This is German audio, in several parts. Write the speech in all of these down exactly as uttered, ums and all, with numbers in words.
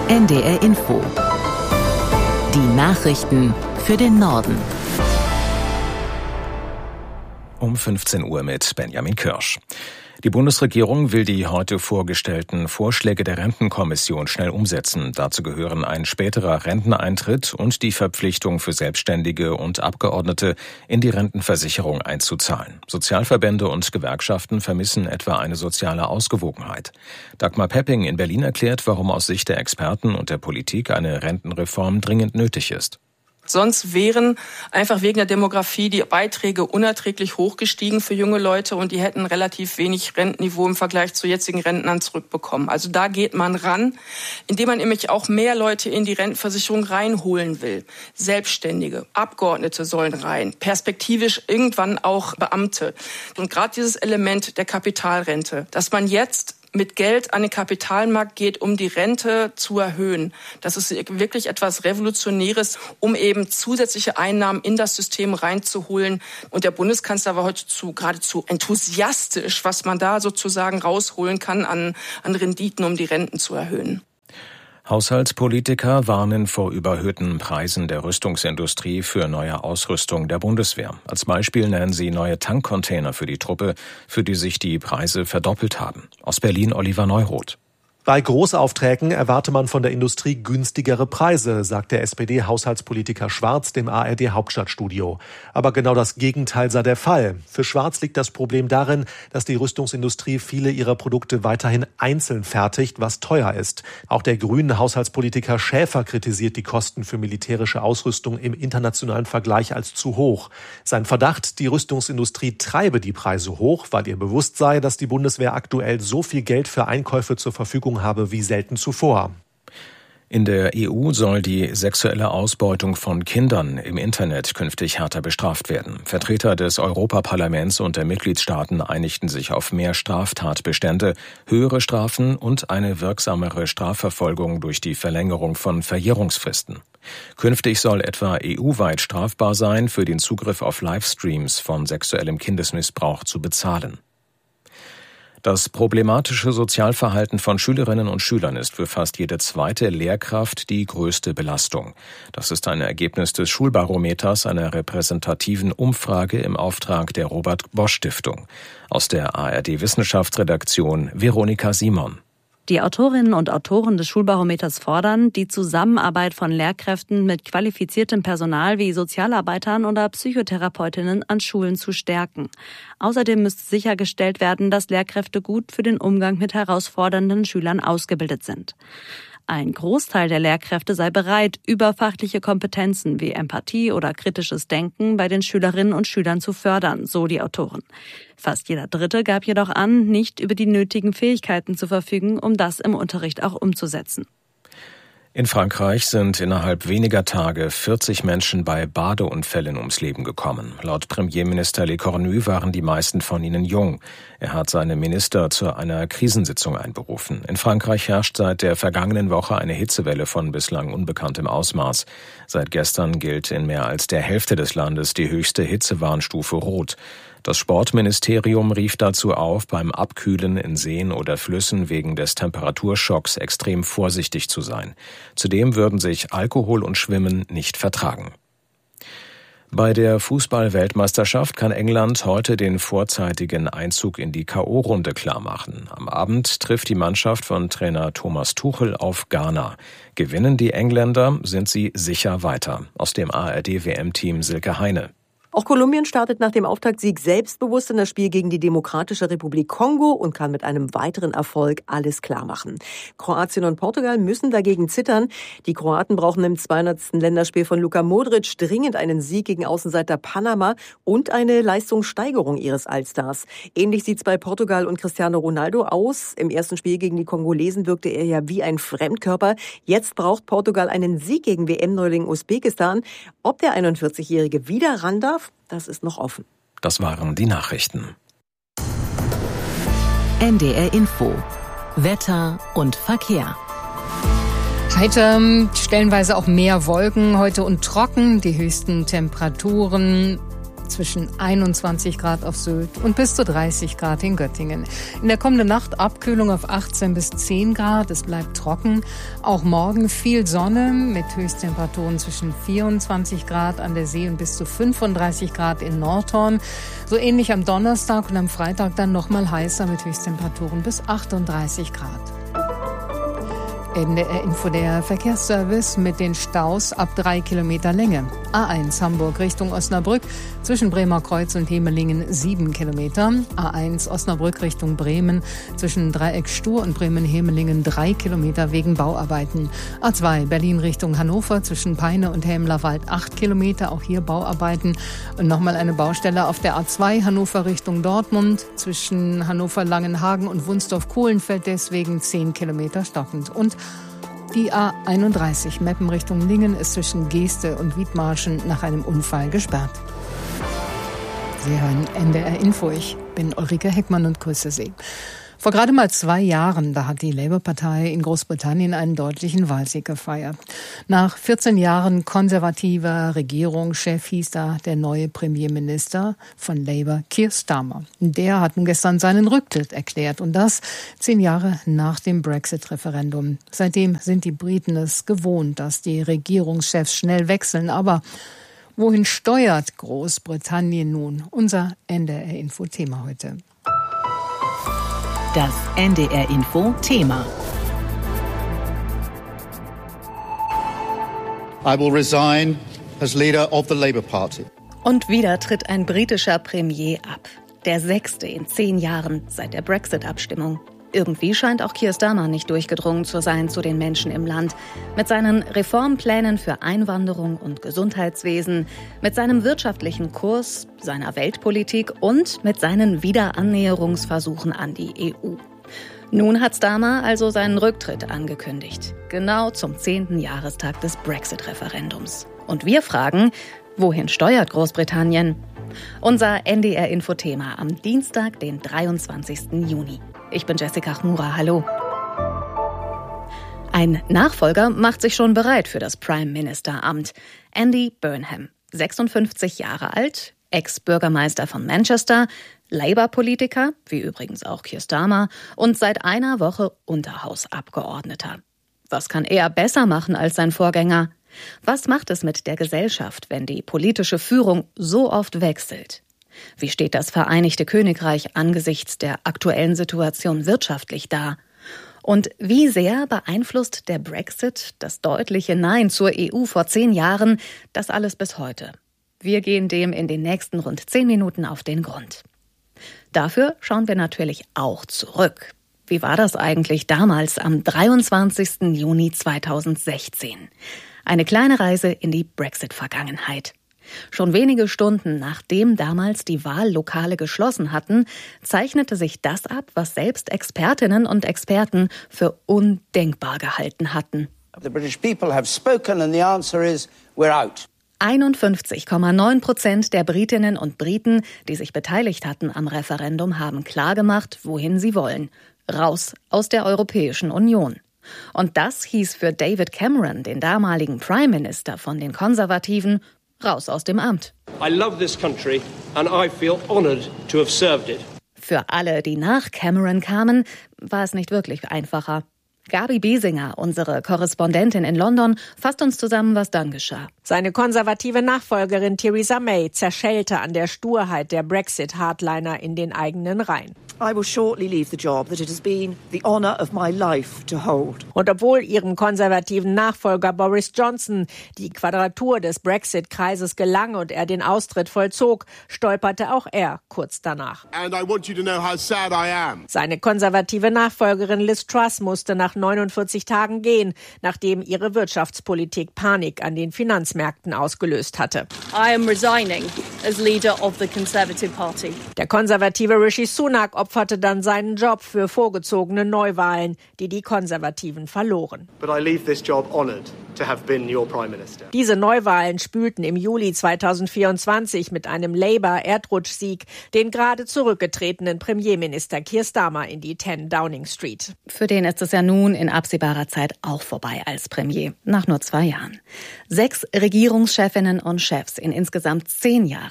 N D R Info. Die Nachrichten für den Norden. Um fünfzehn Uhr mit Benjamin Kirsch. Die Bundesregierung will die heute vorgestellten Vorschläge der Rentenkommission schnell umsetzen. Dazu gehören ein späterer Renteneintritt und die Verpflichtung für Selbstständige und Abgeordnete, in die Rentenversicherung einzuzahlen. Sozialverbände und Gewerkschaften vermissen etwa eine soziale Ausgewogenheit. Dagmar Pepping in Berlin erklärt, warum aus Sicht der Experten und der Politik eine Rentenreform dringend nötig ist. Sonst wären einfach wegen der Demografie die Beiträge unerträglich hoch gestiegen für junge Leute und die hätten relativ wenig Rentenniveau im Vergleich zu jetzigen Rentnern zurückbekommen. Also da geht man ran, indem man nämlich auch mehr Leute in die Rentenversicherung reinholen will. Selbstständige, Abgeordnete sollen rein, perspektivisch irgendwann auch Beamte. Und gerade dieses Element der Kapitalrente, dass man jetzt mit Geld an den Kapitalmarkt geht, um die Rente zu erhöhen. Das ist wirklich etwas Revolutionäres, um eben zusätzliche Einnahmen in das System reinzuholen. Und der Bundeskanzler war heute zu, geradezu enthusiastisch, was man da sozusagen rausholen kann an, an Renditen, um die Renten zu erhöhen. Haushaltspolitiker warnen vor überhöhten Preisen der Rüstungsindustrie für neue Ausrüstung der Bundeswehr. Als Beispiel nennen sie neue Tankcontainer für die Truppe, für die sich die Preise verdoppelt haben. Aus Berlin Oliver Neuroth. Bei Großaufträgen erwarte man von der Industrie günstigere Preise, sagt der S P D-Haushaltspolitiker Schwarz dem A R D-Hauptstadtstudio. Aber genau das Gegenteil sei der Fall. Für Schwarz liegt das Problem darin, dass die Rüstungsindustrie viele ihrer Produkte weiterhin einzeln fertigt, was teuer ist. Auch der grünen Haushaltspolitiker Schäfer kritisiert die Kosten für militärische Ausrüstung im internationalen Vergleich als zu hoch. Sein Verdacht, die Rüstungsindustrie treibe die Preise hoch, weil ihr bewusst sei, dass die Bundeswehr aktuell so viel Geld für Einkäufe zur Verfügung habe wie selten zuvor. In der E U soll die sexuelle Ausbeutung von Kindern im Internet künftig härter bestraft werden. Vertreter des Europaparlaments und der Mitgliedstaaten einigten sich auf mehr Straftatbestände, höhere Strafen und eine wirksamere Strafverfolgung durch die Verlängerung von Verjährungsfristen. Künftig soll etwa E U-weit strafbar sein, für den Zugriff auf Livestreams von sexuellem Kindesmissbrauch zu bezahlen. Das problematische Sozialverhalten von Schülerinnen und Schülern ist für fast jede zweite Lehrkraft die größte Belastung. Das ist ein Ergebnis des Schulbarometers, einer repräsentativen Umfrage im Auftrag der Robert-Bosch-Stiftung. Aus der A R D-Wissenschaftsredaktion Veronika Simon. Die Autorinnen und Autoren des Schulbarometers fordern, die Zusammenarbeit von Lehrkräften mit qualifiziertem Personal wie Sozialarbeitern oder Psychotherapeutinnen an Schulen zu stärken. Außerdem müsste sichergestellt werden, dass Lehrkräfte gut für den Umgang mit herausfordernden Schülern ausgebildet sind. Ein Großteil der Lehrkräfte sei bereit, überfachliche Kompetenzen wie Empathie oder kritisches Denken bei den Schülerinnen und Schülern zu fördern, so die Autoren. Fast jeder Dritte gab jedoch an, nicht über die nötigen Fähigkeiten zu verfügen, um das im Unterricht auch umzusetzen. In Frankreich sind innerhalb weniger Tage vierzig Menschen bei Badeunfällen ums Leben gekommen. Laut Premierminister Lecornu waren die meisten von ihnen jung. Er hat seine Minister zu einer Krisensitzung einberufen. In Frankreich herrscht seit der vergangenen Woche eine Hitzewelle von bislang unbekanntem Ausmaß. Seit gestern gilt in mehr als der Hälfte des Landes die höchste Hitzewarnstufe Rot. Das Sportministerium rief dazu auf, beim Abkühlen in Seen oder Flüssen wegen des Temperaturschocks extrem vorsichtig zu sein. Zudem würden sich Alkohol und Schwimmen nicht vertragen. Bei der Fußball-Weltmeisterschaft kann England heute den vorzeitigen Einzug in die K O-Runde klarmachen. Am Abend trifft die Mannschaft von Trainer Thomas Tuchel auf Ghana. Gewinnen die Engländer, sind sie sicher weiter. Aus dem A R D-W M-Team Silke Heine. Auch Kolumbien startet nach dem Auftaktsieg selbstbewusst in das Spiel gegen die Demokratische Republik Kongo und kann mit einem weiteren Erfolg alles klar machen. Kroatien und Portugal müssen dagegen zittern. Die Kroaten brauchen im zweihundertsten Länderspiel von Luka Modric dringend einen Sieg gegen Außenseiter Panama und eine Leistungssteigerung ihres Allstars. Ähnlich sieht's bei Portugal und Cristiano Ronaldo aus. Im ersten Spiel gegen die Kongolesen wirkte er ja wie ein Fremdkörper. Jetzt braucht Portugal einen Sieg gegen W M-Neuling Usbekistan. Ob der einundvierzigjährige wieder ran darf, das ist noch offen. Das waren die Nachrichten. N D R Info. Wetter und Verkehr. Heute stellenweise auch mehr Wolken, heute und trocken. Die höchsten Temperaturen zwischen einundzwanzig Grad auf Sylt und bis zu dreißig Grad in Göttingen. In der kommenden Nacht Abkühlung auf achtzehn bis zehn Grad. Es bleibt trocken. Auch morgen viel Sonne mit Höchsttemperaturen zwischen vierundzwanzig Grad an der See und bis zu fünfunddreißig Grad in Nordhorn. So ähnlich am Donnerstag und am Freitag dann nochmal heißer mit Höchsttemperaturen bis achtunddreißig Grad. N D R-Info, der Verkehrsservice mit den Staus ab drei Kilometer Länge. A eins Hamburg Richtung Osnabrück zwischen Bremer Kreuz und Hemelingen sieben Kilometer. A eins Osnabrück Richtung Bremen zwischen Dreieck Stur und Bremen-Hemelingen drei Kilometer wegen Bauarbeiten. A zwei Berlin Richtung Hannover zwischen Peine und Helmlerwald acht Kilometer, auch hier Bauarbeiten. Und nochmal eine Baustelle auf der A zwei Hannover Richtung Dortmund zwischen Hannover-Langenhagen und Wunsdorf-Kohlenfeld, deswegen zehn Kilometer stockend. Und die A einunddreißig Meppen Richtung Lingen ist zwischen Geeste und Wiedmarschen nach einem Unfall gesperrt. Sie hören N D R Info. Ich bin Ulrike Heckmann und grüße Sie. Vor gerade mal zwei Jahren, da hat die Labour-Partei in Großbritannien einen deutlichen Wahlsieg gefeiert. Nach vierzehn Jahren konservativer Regierungschef hieß da der neue Premierminister von Labour, Keir Starmer. Der hat nun gestern seinen Rücktritt erklärt und das zehn Jahre nach dem Brexit-Referendum. Seitdem sind die Briten es gewohnt, dass die Regierungschefs schnell wechseln. Aber wohin steuert Großbritannien nun? Unser N D R-Info-Thema heute. Das N D R-Info-Thema. I will resign as leader of the Labour Party. Und wieder tritt ein britischer Premier ab. Der sechste in zehn Jahren seit der Brexit-Abstimmung. Irgendwie scheint auch Keir Starmer nicht durchgedrungen zu sein zu den Menschen im Land. Mit seinen Reformplänen für Einwanderung und Gesundheitswesen, mit seinem wirtschaftlichen Kurs, seiner Weltpolitik und mit seinen Wiederannäherungsversuchen an die E U. Nun hat Starmer also seinen Rücktritt angekündigt. Genau zum zehnten Jahrestag des Brexit-Referendums. Und wir fragen, wohin steuert Großbritannien? Unser N D R-Info-Thema am Dienstag, den dreiundzwanzigsten Juni. Ich bin Jessica Chmura, hallo. Ein Nachfolger macht sich schon bereit für das Prime-Minister-Amt. Andy Burnham, sechsundfünfzig Jahre alt, Ex-Bürgermeister von Manchester, Labour-Politiker, wie übrigens auch Keir Starmer, und seit einer Woche Unterhausabgeordneter. Was kann er besser machen als sein Vorgänger? Was macht es mit der Gesellschaft, wenn die politische Führung so oft wechselt? Wie steht das Vereinigte Königreich angesichts der aktuellen Situation wirtschaftlich da? Und wie sehr beeinflusst der Brexit, das deutliche Nein zur E U vor zehn Jahren, das alles bis heute? Wir gehen dem in den nächsten rund zehn Minuten auf den Grund. Dafür schauen wir natürlich auch zurück. Wie war das eigentlich damals am dreiundzwanzigsten Juni zweitausendsechzehn? Eine kleine Reise in die Brexit-Vergangenheit. Schon wenige Stunden nachdem damals die Wahllokale geschlossen hatten, zeichnete sich das ab, was selbst Expertinnen und Experten für undenkbar gehalten hatten. The British people have spoken and the answer is we're out. einundfünfzig Komma neun Prozent der Britinnen und Briten, die sich beteiligt hatten am Referendum, haben klargemacht, wohin sie wollen. Raus aus der Europäischen Union. Und das hieß für David Cameron, den damaligen Prime Minister von den Konservativen, raus aus dem Amt. I love this country and I feel honored to have served it. Für alle, die nach Cameron kamen, war es nicht wirklich einfacher. Gabi Biesinger, unsere Korrespondentin in London, fasst uns zusammen, was dann geschah. Seine konservative Nachfolgerin Theresa May zerschellte an der Sturheit der Brexit-Hardliner in den eigenen Reihen. I will shortly leave the job that it has been the honour of my life to hold. Und obwohl ihrem konservativen Nachfolger Boris Johnson die Quadratur des Brexit-Kreises gelang und er den Austritt vollzog, stolperte auch er kurz danach. And I want you to know how sad I am. Seine konservative Nachfolgerin Liz Truss musste nach neunundvierzig Tagen gehen, nachdem ihre Wirtschaftspolitik Panik an den Finanzmärkten ausgelöst hatte. I am resigning as leader of the Conservative Party. Der konservative Rishi Sunak opferte dann seinen Job für vorgezogene Neuwahlen, die die Konservativen verloren. But I leave this job honored to have been your Prime Minister. Diese Neuwahlen spülten im Juli zweitausendvierundzwanzig mit einem Labour-Erdrutschsieg den gerade zurückgetretenen Premierminister Keir Starmer in die zehn Downing Street. Für den ist es ja nun in absehbarer Zeit auch vorbei als Premier, nach nur zwei Jahren. Sechs Regierungschefinnen und Chefs in insgesamt zehn Jahren.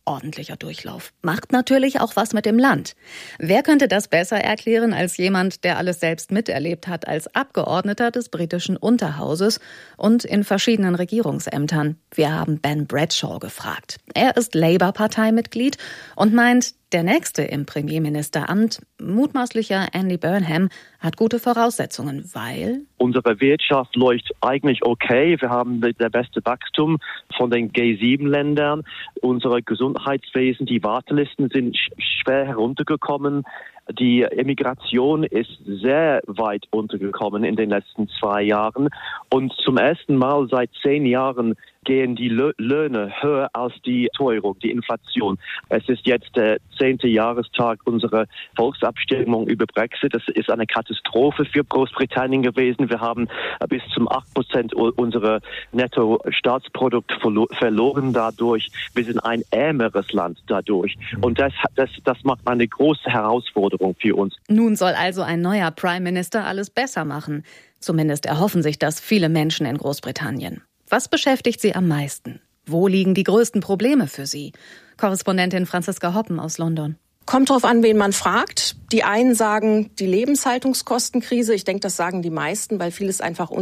ordentlicher Durchlauf. Macht natürlich auch was mit dem Land. Wer könnte das besser erklären als jemand, der alles selbst miterlebt hat als Abgeordneter des britischen Unterhauses und in verschiedenen Regierungsämtern? Wir haben Ben Bradshaw gefragt. Er ist Labour-Parteimitglied und meint, der Nächste im Premierministeramt, mutmaßlicher Andy Burnham, hat gute Voraussetzungen, weil unsere Wirtschaft läuft eigentlich okay. Wir haben das beste Wachstum von den G sieben Ländern. Unsere Gesundheitswesen, die Wartelisten sind schwer heruntergekommen. Die Immigration ist sehr weit untergekommen in den letzten zwei Jahren. Und zum ersten Mal seit zehn Jahren gehen die Löhne höher als die Teuerung, die Inflation. Es ist jetzt der zehnte Jahrestag unserer Volksabstimmung über Brexit. Das ist eine Katastrophe für Großbritannien gewesen. Wir haben bis zum acht Prozent unserer Netto-Staatsprodukt verloren dadurch. Wir sind ein ärmeres Land dadurch. Und das, das, das macht eine große Herausforderung für uns. Nun soll also ein neuer Prime Minister alles besser machen. Zumindest erhoffen sich das viele Menschen in Großbritannien. Was beschäftigt Sie am meisten? Wo liegen die größten Probleme für Sie? Korrespondentin Franziska Hoppen aus London. Kommt drauf an, wen man fragt. Die einen sagen die Lebenshaltungskostenkrise. Ich denke, das sagen die meisten, weil vieles einfach